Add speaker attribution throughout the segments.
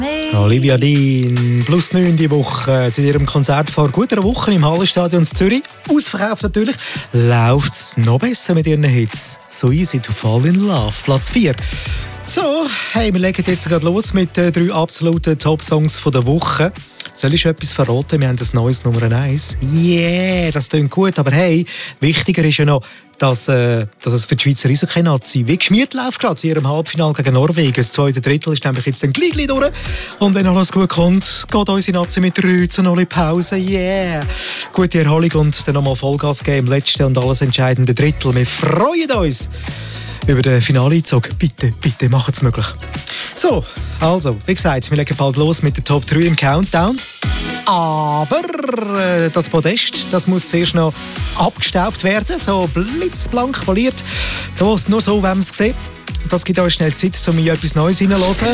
Speaker 1: Olivia Dean, +9 die Woche. Seit ihrem Konzert vor gut einer Woche im Hallenstadion in Zürich, ausverkauft natürlich, läuft es noch besser mit ihren Hits. So easy to fall in love. Platz 4. So, hey, wir legen jetzt gerade los mit den 3 absoluten Top-Songs der Woche. Soll ich schon etwas verraten? Wir haben das neues Nummer 1. Yeah, das klingt gut. Aber hey, wichtiger ist ja noch, dass es für die Schweizer Eishockey-Nazi wie geschmiert läuft gerade in ihrem Halbfinale gegen Norwegen. Das zweite Drittel ist nämlich jetzt dann gleich durch. Und wenn alles gut kommt, geht unsere Nazi mit 3 noch in Pause. Yeah! Gute Erholung und dann nochmal Vollgas geben im letzten und alles entscheidenden Drittel. Wir freuen uns über den Finaleinzug. Bitte, bitte, macht es möglich. So, also, wie gesagt, wir legen bald los mit den Top 3 im Countdown. Aber das Podest, das muss zuerst noch abgestaubt werden, so blitzblank poliert. Das nur so, wenn man es sieht. Das gibt euch schnell Zeit, um in etwas Neues hineinzuhören.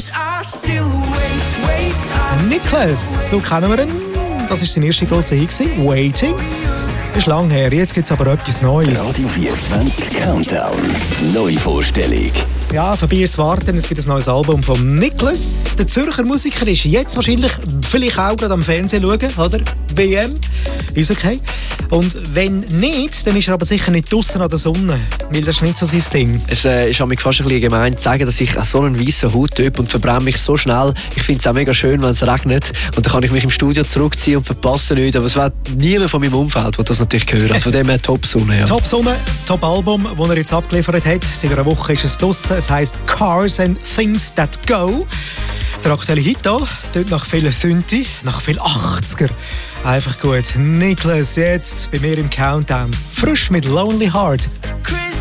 Speaker 1: Nicholas, so kennen wir ihn. Das war sein erster grosser Hit, Waiting. Das ist lang her, jetzt gibt es aber etwas Neues.
Speaker 2: Radio 24 Countdown. Neuvorstellung.
Speaker 1: Ja, vorbei ist Warten. Es gibt ein neues Album von Nicholas. Der Zürcher Musiker ist jetzt wahrscheinlich, vielleicht auch gerade am Fernsehen schauen, oder? WM. Ist okay. Und wenn nicht, dann ist er aber sicher nicht draussen an der Sonne. Weil das ist nicht so sein Ding.
Speaker 3: Es ist an mich fast ein bisschen gemein zu sagen, dass ich so einen weißen Hauttyp und verbrenne mich so schnell. Ich finde es auch mega schön, wenn es regnet. Und dann kann ich mich im Studio zurückziehen und verpasse nichts. Aber es wird niemand von meinem Umfeld, der das natürlich gehört. Also von dem her Top-Sonne. Ja.
Speaker 1: Top-Sonne, Top-Album, das er jetzt abgeliefert hat. Seit einer Woche ist es draussen. Es heisst Cars and Things That Go. Der aktuelle Hit hier, dort nach vielen Synthi, nach viel 80er. Einfach gut. Nicholas jetzt bei mir im Countdown. Frisch mit Lonely Heart.